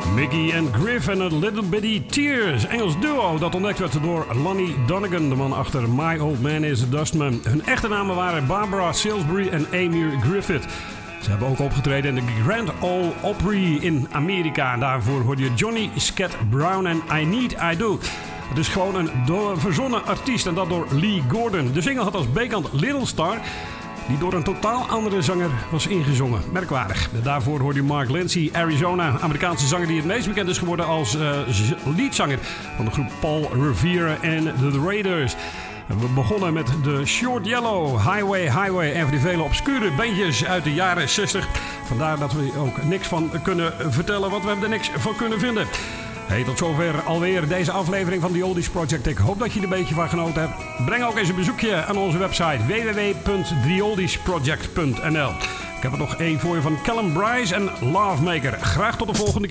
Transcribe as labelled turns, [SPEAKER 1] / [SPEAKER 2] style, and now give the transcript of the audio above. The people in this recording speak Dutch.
[SPEAKER 1] Mickey and Griff en A Little Bitty Tears. Engels duo dat ontdekt werd door Lonnie Donegan, de man achter My Old Man is a Dustman. Hun echte namen waren Barbara Salisbury en Amir Griffith. Ze hebben ook opgetreden in de Grand Ole Opry in Amerika. Daarvoor hoorde je Johnny Scat Brown en I Need I Do. Het is gewoon een verzonnen artiest en dat door Lee Gordon. De single had als B-kant Little Star, die door een totaal andere zanger was ingezongen. Merkwaardig. Daarvoor hoorde je Mark Lindsay, Arizona, Amerikaanse zanger die het meest bekend is geworden als leadzanger van de groep Paul Revere en The Raiders. We begonnen met de Short Yellow, Highway en voor die vele obscure bandjes uit de jaren 60. Vandaar dat we ook niks van kunnen vertellen, want we hebben er niks van kunnen vinden. Hey, tot zover alweer deze aflevering van The Oldies Project. Ik hoop dat je er een beetje van genoten hebt. Breng ook eens een bezoekje aan onze website www.theoldiesproject.nl. Ik heb er nog één voor je van Callum Bryce en Lovemaker. Graag tot de volgende keer.